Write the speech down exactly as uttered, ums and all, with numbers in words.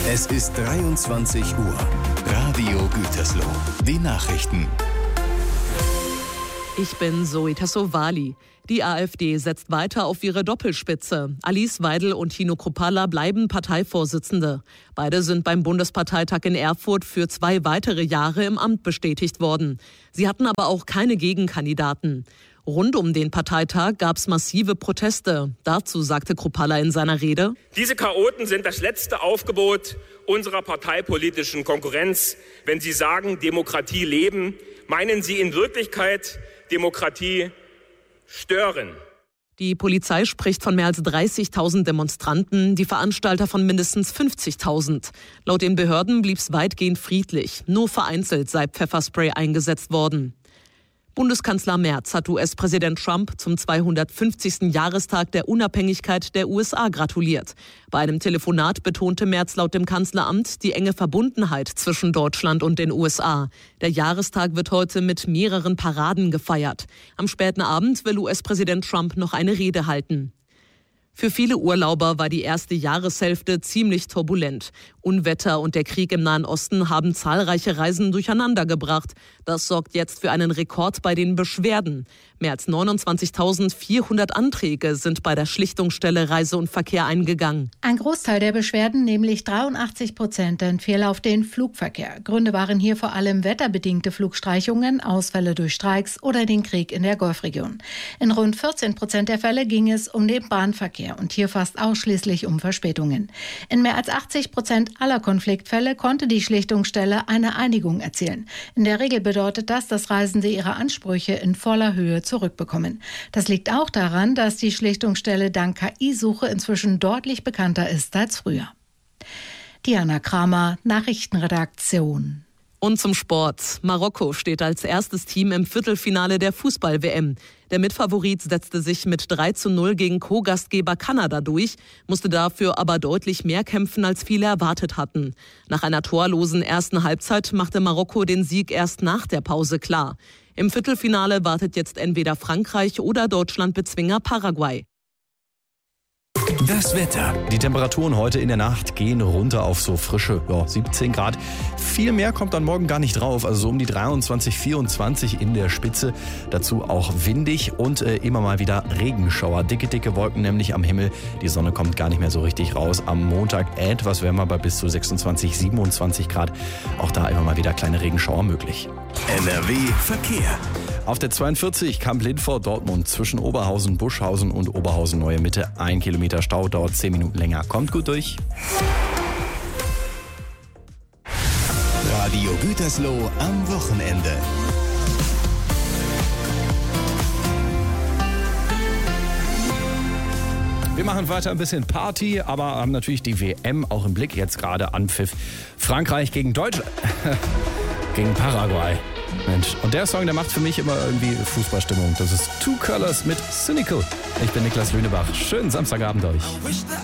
Es ist dreiundzwanzig Uhr. Radio Gütersloh. Die Nachrichten. Ich bin Zoe Tassovali. Die AfD setzt weiter auf ihre Doppelspitze. Alice Weidel und Tino Kruppalla bleiben Parteivorsitzende. Beide sind beim Bundesparteitag in Erfurt für zwei weitere Jahre im Amt bestätigt worden. Sie hatten aber auch keine Gegenkandidaten. Rund um den Parteitag gab es massive Proteste. Dazu sagte Kruppalla in seiner Rede: Diese Chaoten sind das letzte Aufgebot unserer parteipolitischen Konkurrenz. Wenn sie sagen, Demokratie leben, meinen sie in Wirklichkeit Demokratie stören. Die Polizei spricht von mehr als dreißigtausend Demonstranten, die Veranstalter von mindestens fünfzigtausend. Laut den Behörden blieb es weitgehend friedlich. Nur vereinzelt sei Pfefferspray eingesetzt worden. Bundeskanzler Merz hat U S-Präsident Trump zum zweihundertfünfzigsten Jahrestag der Unabhängigkeit der U S A gratuliert. Bei einem Telefonat betonte Merz laut dem Kanzleramt die enge Verbundenheit zwischen Deutschland und den U S A. Der Jahrestag wird heute mit mehreren Paraden gefeiert. Am späten Abend will U S-Präsident Trump noch eine Rede halten. Für viele Urlauber war die erste Jahreshälfte ziemlich turbulent. Unwetter und der Krieg im Nahen Osten haben zahlreiche Reisen durcheinandergebracht. Das sorgt jetzt für einen Rekord bei den Beschwerden. Mehr als neunundzwanzigtausendvierhundert Anträge sind bei der Schlichtungsstelle Reise und Verkehr eingegangen. Ein Großteil der Beschwerden, nämlich dreiundachtzig Prozent, entfiel auf den Flugverkehr. Gründe waren hier vor allem wetterbedingte Flugstreichungen, Ausfälle durch Streiks oder den Krieg in der Golfregion. In rund vierzehn Prozent der Fälle ging es um den Bahnverkehr und hier fast ausschließlich um Verspätungen. In mehr als achtzig Prozent aller Konfliktfälle konnte die Schlichtungsstelle eine Einigung erzielen. In der Regel bedeutet das, dass Reisende ihre Ansprüche in voller Höhe zurückbekommen. Das liegt auch daran, dass die Schlichtungsstelle dank K I-Suche inzwischen deutlich bekannter ist als früher. Diana Kramer, Nachrichtenredaktion. Und zum Sport. Marokko steht als erstes Team im Viertelfinale der Fußball-W M. Der Mitfavorit setzte sich mit drei zu null gegen Co-Gastgeber Kanada durch, musste dafür aber deutlich mehr kämpfen, als viele erwartet hatten. Nach einer torlosen ersten Halbzeit machte Marokko den Sieg erst nach der Pause klar. Im Viertelfinale wartet jetzt entweder Frankreich oder Deutschland-Bezwinger Paraguay. Das Wetter. Die Temperaturen heute in der Nacht gehen runter auf so frische ja, siebzehn Grad. Viel mehr kommt dann morgen gar nicht drauf. Also so um die dreiundzwanzig, vierundzwanzig in der Spitze. Dazu auch windig und äh, immer mal wieder Regenschauer. Dicke, dicke Wolken nämlich am Himmel. Die Sonne kommt gar nicht mehr so richtig raus. Am Montag etwas wärmer bei bis zu sechsundzwanzig, siebenundzwanzig Grad. Auch da immer mal wieder kleine Regenschauer möglich. N R W Verkehr. Auf der zweiundvierzig Kamp-Lindfort Dortmund zwischen Oberhausen, Buschhausen und Oberhausen Neue Mitte. Ein Kilometer Stau, dauert zehn Minuten länger. Kommt gut durch. Radio Gütersloh am Wochenende. Wir machen weiter ein bisschen Party, aber haben natürlich die W M auch im Blick. Jetzt gerade Anpfiff. Frankreich gegen Deutschland. gegen Paraguay. Mensch, und der Song, der macht für mich immer irgendwie Fußballstimmung. Das ist Two Colors mit Cynical. Ich bin Niklas Lünebach. Schönen Samstagabend euch.